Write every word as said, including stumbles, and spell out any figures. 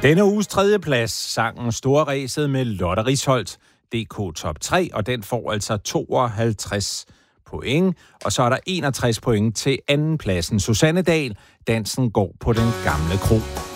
Denne uges tredje plads, sangen Storræset med Lotte Risholt, D K Top tre, og den får altså tooghalvtreds point. Og så er der enogtres point til anden pladsen. Susanne Dahl, Dansen går på den gamle kro.